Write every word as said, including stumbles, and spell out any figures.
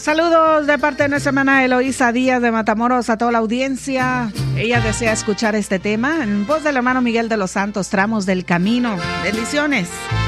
Saludos de parte de nuestra hermana Eloísa Díaz de Matamoros a toda la audiencia. Ella desea escuchar este tema en voz del hermano Miguel de los Santos, Tramos del Camino. Bendiciones.